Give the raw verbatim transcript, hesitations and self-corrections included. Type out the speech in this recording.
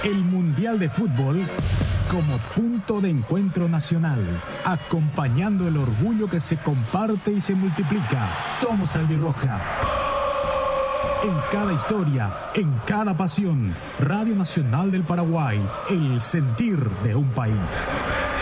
El Mundial de Fútbol como punto de encuentro nacional, acompañando el orgullo que se comparte y se multiplica. Somos Albirroja. En cada historia, en cada pasión, Radio Nacional del Paraguay, el sentir de un país.